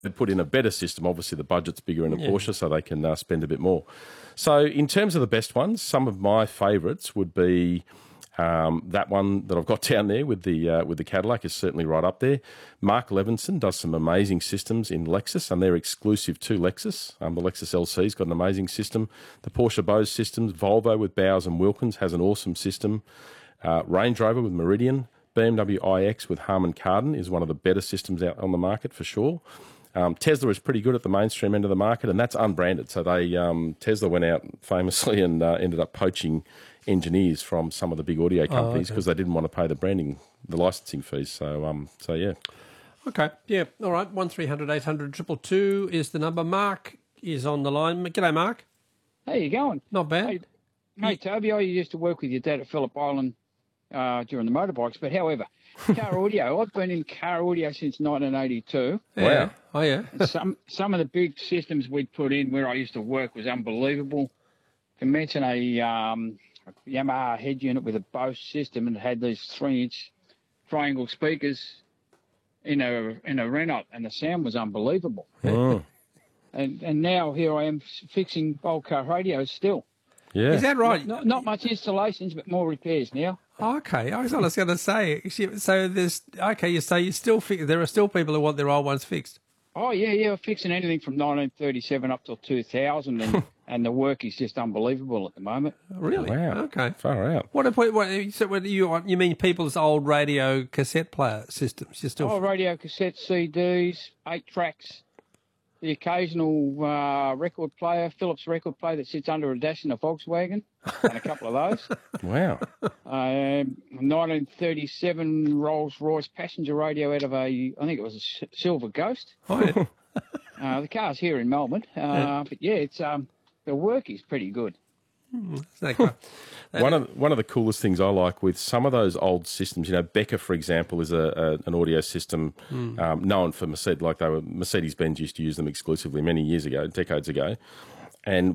they put in a better system. Obviously, the budget's bigger in a Porsche, so they can spend a bit more. So in terms of the best ones, some of my favourites would be that one that I've got down there with the Cadillac is certainly right up there. Mark Levinson does some amazing systems in Lexus, and they're exclusive to Lexus. The Lexus LC's got an amazing system. The Porsche Bose systems, Volvo with Bowers and Wilkins has an awesome system. Range Rover with Meridian, BMW iX with Harman Kardon is one of the better systems out on the market for sure. Tesla is pretty good at the mainstream end of the market, and that's unbranded. So Tesla went out famously and ended up poaching engineers from some of the big audio companies because they didn't want to pay the licensing fees. So yeah. Okay, yeah, all right. 1300 800 222 is the number. Mark is on the line. G'day, Mark. How you going? Not bad. Hey, Toby, I used to work with your dad at Phillip Island during the motorbikes, but however, car audio, I've been in car audio since 1982. Yeah. Wow. Oh, yeah. And some of the big systems we'd put in where I used to work was unbelievable. To mention a Yamaha head unit with a Bose system, and it had these 3-inch triangle speakers in a Renault, and the sound was unbelievable. Oh. And now here I am fixing old car radios still. Yeah. Is that right? Not much installations, but more repairs now. Okay, I was going to say. So you say you still there are still people who want their old ones fixed. Oh yeah, we're fixing anything from 1937 up till 2000, and the work is just unbelievable at the moment. Really? Wow. Okay. Far out. What you mean people's old radio cassette player systems? You still radio cassette CDs, 8 tracks, the occasional record player, Philips record player that sits under a dash in a Volkswagen, and a couple of those. Wow. 1937 Rolls-Royce passenger radio out of I think it was a Silver Ghost. Oh, yeah. The car's here in Melbourne, but yeah, it's the work is pretty good. One of the coolest things I like with some of those old systems, Becker, for example, is an audio system known for Mercedes, Mercedes-Benz used to use them exclusively many years ago, decades ago. And